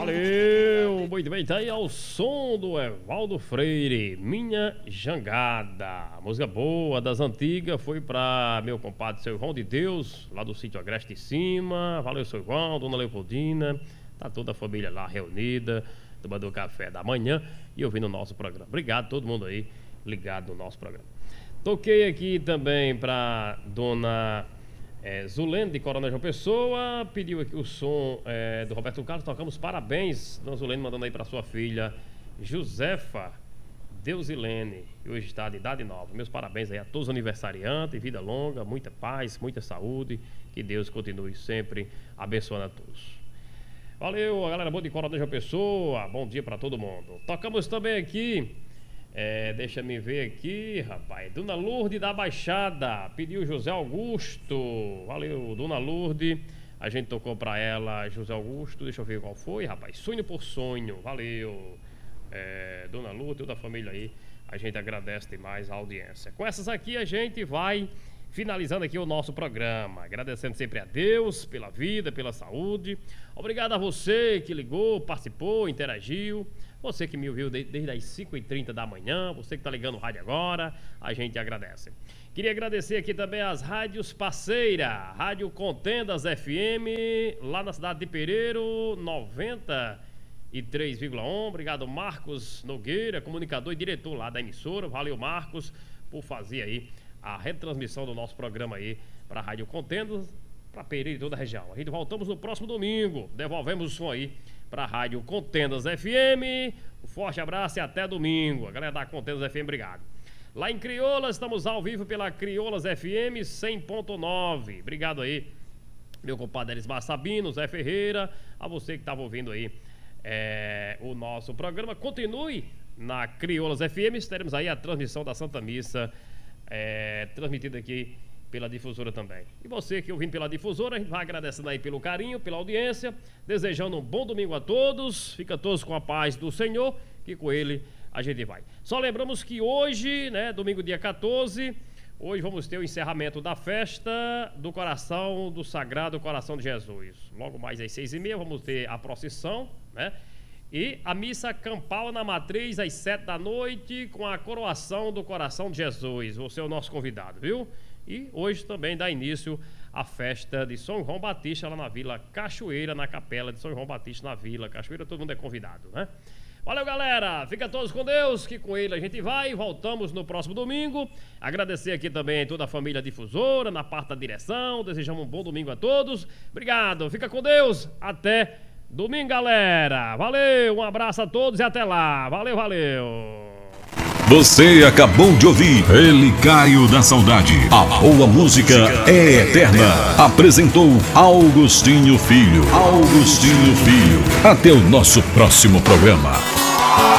Valeu, muito bem, tá aí ao som do Evaldo Freire, Minha Jangada. Música boa, das antigas, foi pra meu compadre, seu João de Deus, lá do sítio Agreste de Cima. Valeu, seu João, dona Leopoldina, tá toda a família lá reunida, tomando o café da manhã e ouvindo o nosso programa. Obrigado a todo mundo aí ligado no nosso programa. Toquei aqui também pra dona Zulene de Coronel João Pessoa, pediu aqui o som do Roberto Carlos. Tocamos parabéns, dona Zulene, mandando aí para sua filha Josefa Deusilene, que hoje está de idade nova. Meus parabéns aí a todos os aniversariantes, vida longa, muita paz, muita saúde, que Deus continue sempre abençoando a todos. Valeu, a galera boa de Coronel João Pessoa, bom dia para todo mundo. Tocamos também aqui, deixa me ver aqui, rapaz, Dona Lourdes da Baixada, pediu José Augusto. Valeu, Dona Lourdes, a gente tocou pra ela José Augusto, deixa eu ver qual foi, rapaz, Sonho por Sonho. Valeu, Dona Lourdes, toda a família aí, a gente agradece demais a audiência. Com essas aqui a gente vai finalizando aqui o nosso programa, agradecendo sempre a Deus pela vida, pela saúde. Obrigado a você que ligou, participou, interagiu. Você que me ouviu desde as 5h30 da manhã, você que está ligando o rádio agora, a gente agradece. Queria agradecer aqui também as rádios parceiras, Rádio Contendas FM, lá na cidade de Pereiro, 93,1. Obrigado, Marcos Nogueira, comunicador e diretor lá da emissora. Valeu, Marcos, por fazer aí a retransmissão do nosso programa aí para a Rádio Contendas, para Pereira e toda a região. A gente voltamos no próximo domingo, devolvemos o som aí para a Rádio Contendas FM. Um forte abraço e até domingo. A galera da Contendas FM, obrigado. Lá em Crioula, estamos ao vivo pela Crioulas FM 100.9. Obrigado aí, meu compadre Elismar Sabino, Zé Ferreira, a você que estava ouvindo aí o nosso programa. Continue na Crioulas FM, teremos aí a transmissão da Santa Missa, transmitida aqui pela difusora também. E você que ouvindo pela difusora, a gente vai agradecendo aí pelo carinho, pela audiência, desejando um bom domingo a todos. Fica todos com a paz do Senhor, que com ele a gente vai. Só lembramos que hoje, né, domingo dia 14, hoje vamos ter o encerramento da festa do Coração do Sagrado Coração de Jesus. Logo mais às 6h30 vamos ter a procissão, né? E a missa campal na matriz às 7 da noite com a coroação do Coração de Jesus. Você é o nosso convidado, viu? E hoje também dá início a festa de São João Batista lá na Vila Cachoeira, na capela de São João Batista na Vila Cachoeira. Todo mundo é convidado, né? Valeu, galera, fica todos com Deus, que com ele a gente vai. Voltamos no próximo domingo. Agradecer aqui também toda a família difusora, na parte da direção. Desejamos um bom domingo a todos. Obrigado, fica com Deus, até domingo, galera. Valeu, um abraço a todos e até lá. Valeu, valeu. Você acabou de ouvir Relicário da Saudade. A boa música é eterna. Apresentou Augustinho Filho. Até o nosso próximo programa.